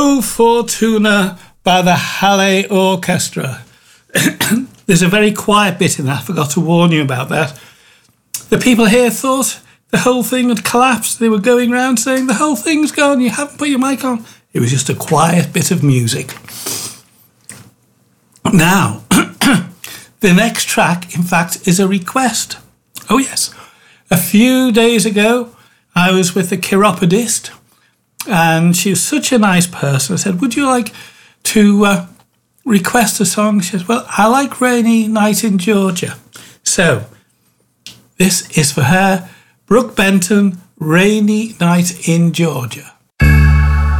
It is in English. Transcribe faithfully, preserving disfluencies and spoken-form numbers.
O Fortuna by the Halle Orchestra. There's a very quiet bit in that. I forgot to warn you about that. The people here thought the whole thing had collapsed. They were going around saying, the whole thing's gone, you haven't put your mic on. It was just a quiet bit of music. Now, the next track, in fact, is a request. Oh, yes. A few days ago, I was with the chiropodist, and she was such a nice person. I said, would you like to uh, request a song? She says, well, I like Rainy Night in Georgia. So, this is for her, Brooke Benton, Rainy Night in Georgia.